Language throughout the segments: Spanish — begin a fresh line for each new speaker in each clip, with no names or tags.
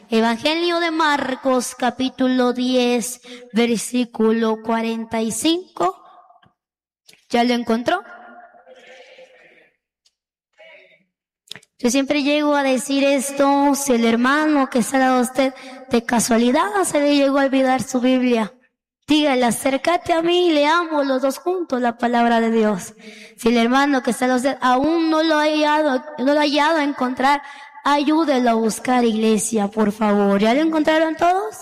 Evangelio de Marcos, capítulo 10, versículo 45. ¿Ya lo encontró? Yo siempre llego a decir esto, si el hermano que está al lado de usted de casualidad se le llegó a olvidar su Biblia, dígale, acércate a mí y leamos los dos juntos la palabra de Dios. Si el hermano que está al lado de usted aún no lo ha hallado a encontrar, ayúdelo a buscar, iglesia, por favor. ¿Ya lo encontraron todos?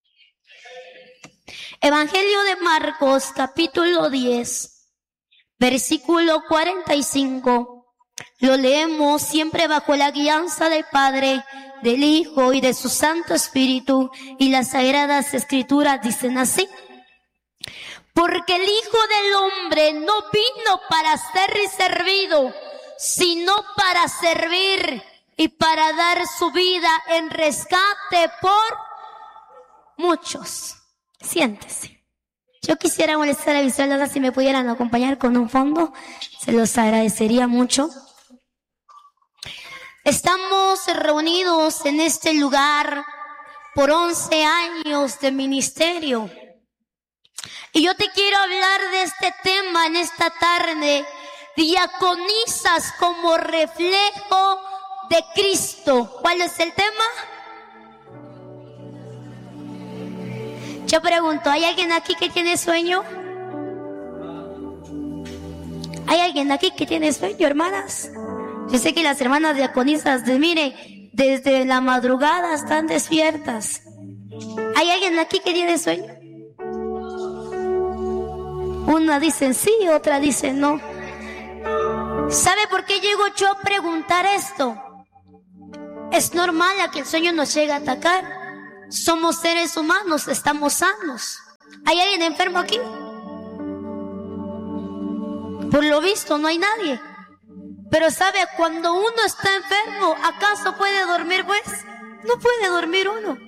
Evangelio de Marcos, capítulo 10, versículo 45. Lo leemos siempre bajo la guianza del Padre, del Hijo y de su Santo Espíritu, y las Sagradas Escrituras dicen así: porque el Hijo del Hombre no vino para ser servido, sino para servir y para dar su vida en rescate por muchos. Siéntese. Yo quisiera molestar a Visual si me pudieran acompañar con un fondo, se los agradecería mucho. Estamos reunidos en este lugar por 11 años de ministerio. Y yo te quiero hablar de este tema en esta tarde: diaconisas como reflejo de Cristo. ¿Cuál es el tema? Yo pregunto, ¿hay alguien aquí que tiene sueño? ¿Hay alguien aquí que tiene sueño, hermanas? Yo sé que las hermanas diaconisas, mire, desde la madrugada están despiertas. ¿Hay alguien aquí que tiene sueño? Una dice sí, otra dice no. ¿Sabe por qué llego yo a preguntar esto? Es normal a que el sueño nos llegue a atacar. Somos seres humanos, estamos sanos. ¿Hay alguien enfermo aquí? Por lo visto no hay nadie. Pero ¿sabe? Cuando uno está enfermo, ¿acaso puede dormir pues? No puede dormir uno.